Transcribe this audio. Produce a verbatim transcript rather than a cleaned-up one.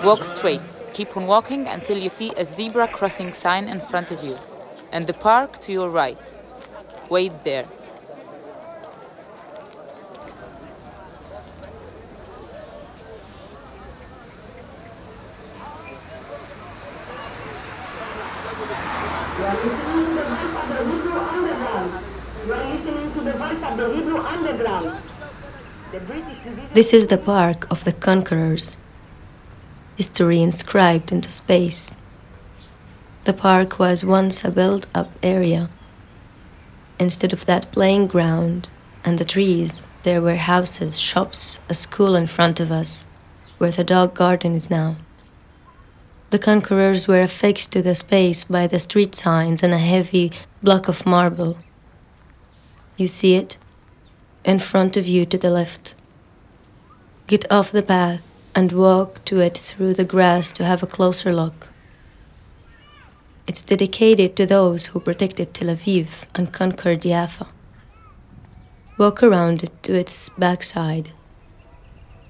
Walk straight. Keep on walking until you see a zebra crossing sign in front of you, and the park to your right. Wait there. You are listening to the voice of the Hebrew Underground. You are listening to the voice of the Hebrew Underground. The British division. This is the Park of the Conquerors. History inscribed into space. The park was once a built-up area. Instead of that playing ground and the trees, there were houses, shops, a school in front of us, where the dog garden is now. The conquerors were affixed to the space by the street signs and a heavy block of marble. You see it? In front of you to the left. Get off the path and walk to it through the grass to have a closer look. It's dedicated to those who protected Tel Aviv and conquered Jaffa. Walk around it to its backside.